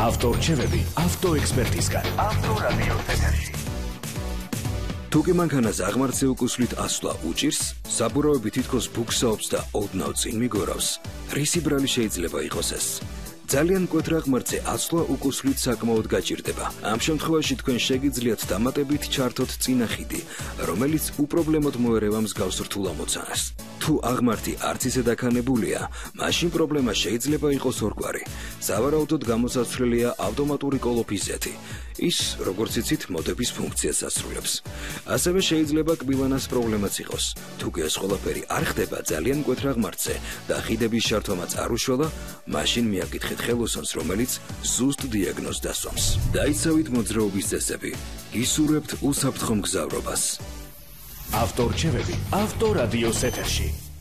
ავტორჩევები ავტოექსპერტისგან. ავტორადიოს ეთერში. თუ კი მანქანას აღმართზე უკუსვლით ასვლა უჭირს, საბურავები თითქოს ბუქსაობს და ოდნავ წინ მიგორავს, რისი ბრალი შეიძლება იყოს ეს? ძალიან მკვეთრ აღმართზე ასვლა უკუსვლით საკმაოდ გაჭირდება. ამ შემთხვევაში თქვენ შეგიძლიათ დამატებით ჩართოთ წინა ხიდი, რომელიც უპრობლემოდ მოერევა მსგავს რთულ ამოცანას. თუ აღმართი არც ისე დაქანებულია, მაშინ პრობლემა შეიძლება იყოს ორგვარი. სავარაუდოდ გამოსაცვლელია ავტომატური კოლოფის ზეთი. ის, როგორც იცით, მოდების ფუნქციას ასრულებს. ასევე შეიძლება კბილანას პრობლემაც იყოს. თუ კი ეს ყველაფერი არ ხდება ძალიან მკვეთრ აღმართზე და ხიდების შართვამაც არ უშველა, მაშინ მიაკითხეთ ხელოსანს, რომელიც ზუსტ დიაგნოზს დასვამს. დაიცავით მოძრაობის წესები. გისურვებთ უსაფრთხო მგზავრობას. ავტორჩევები ავტორადიოს ეთერში.